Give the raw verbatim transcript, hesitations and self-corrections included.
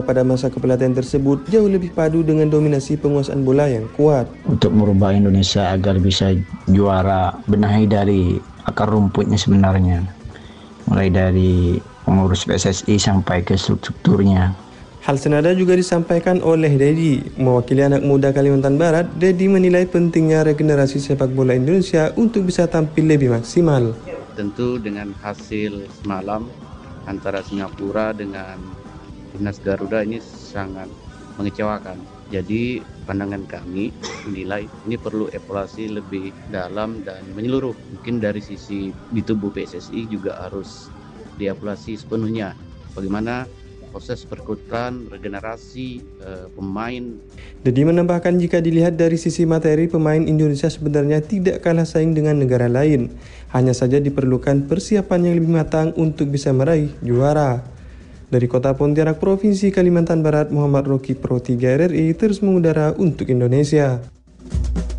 pada masa kepelatihan tersebut jauh lebih padu dengan dominasi penguasaan bola yang kuat. Untuk merubah Indonesia agar bisa juara, benahi dari akar rumputnya sebenarnya. Mulai dari pengurus P S S I sampai ke strukturnya. Hal senada juga disampaikan oleh Dedi. Mewakili anak muda Kalimantan Barat, Dedi menilai pentingnya regenerasi sepak bola Indonesia untuk bisa tampil lebih maksimal. Tentu dengan hasil semalam antara Singapura dengan Timnas Garuda ini sangat mengecewakan. Jadi pandangan kami menilai ini perlu evaluasi lebih dalam dan menyeluruh. Mungkin dari sisi di tubuh P S S I juga harus dievaluasi sepenuhnya. Bagaimana proses perekrutan, regenerasi eh, pemain. Dedi menambahkan jika dilihat dari sisi materi, pemain Indonesia sebenarnya tidak kalah saing dengan negara lain. Hanya saja diperlukan persiapan yang lebih matang untuk bisa meraih juara. Dari Kota Pontianak, Provinsi Kalimantan Barat, Muhammad Roki, Pro tiga R R I, terus mengudara untuk Indonesia.